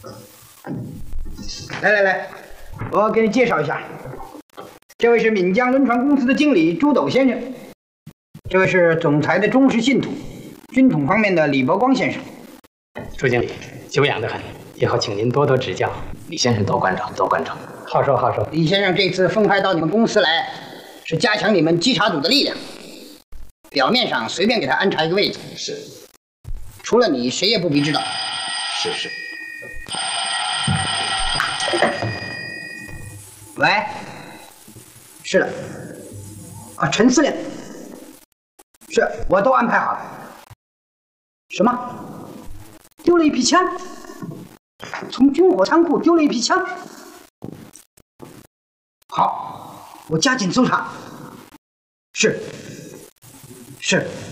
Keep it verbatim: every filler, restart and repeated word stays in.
来来来，我给你介绍一下，这位是闽江轮船公司的经理朱斗先生，这位是总裁的忠实信徒，军统方面的李伯光先生。 朱经理久仰得很，以后请您多多指教。 李先生多关照，多关照。 好说好说。 李先生这次分派到你们公司来，是加强你们稽查组的力量。表面上随便给他安插一个位置， 是， 除了你，谁也不必知道。 是是。 喂，是的，啊，陈司令，是我都安排好了。什么？丢了一批枪？从军火仓库丢了一批枪？好，我加紧搜查。是，是。